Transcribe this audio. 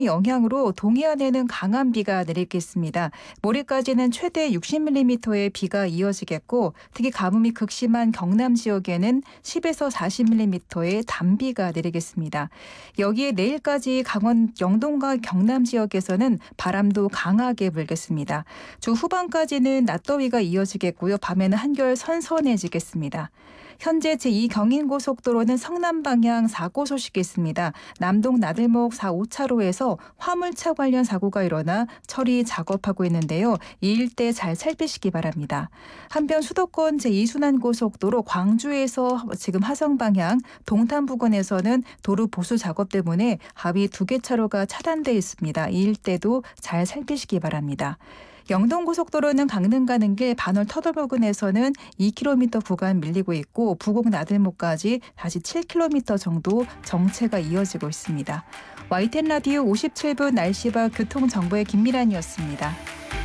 영향으로 동해안에는 강한 비가 내리겠습니다. 모레까지는 최대 60mm의 비가 이어지겠고 특히 가뭄이 극심한 경남 지역에는 10에서 40mm의 단비가 내리겠습니다. 여기에 내일까지 강원 영동과 경남 지역에서는 바람도 강하게 불겠습니다. 주 후반까지는 낮더위가 이어지겠고요. 밤에는 한결 선선해지겠습니다. 현재 제2경인고속도로는 성남 방향 사고 소식이 있습니다. 남동 나들목 4, 5차로에서 화물차 관련 사고가 일어나 처리 작업하고 있는데요. 이 일대 잘 살피시기 바랍니다. 한편 수도권 제2순환고속도로 광주에서 지금 화성 방향 동탄 부근에서는 도로 보수 작업 때문에 하위 2개 차로가 차단돼 있습니다. 이 일대도 잘 살피시기 바랍니다. 영동고속도로는 강릉 가는 길 반월 터널 부근에서는 2km 구간 밀리고 있고 부곡 나들목까지 다시 7km 정도 정체가 이어지고 있습니다. YTN 라디오 57분 날씨와 교통정보의 김미란이었습니다.